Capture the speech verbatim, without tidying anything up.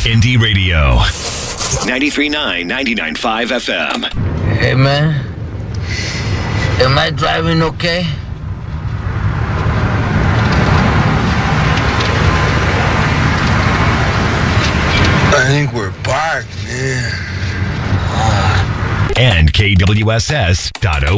Indie Radio. ninety-three point nine, ninety-nine point five F M. Hey, man. Am I driving okay? I think we're parked, man. And K W S S dot O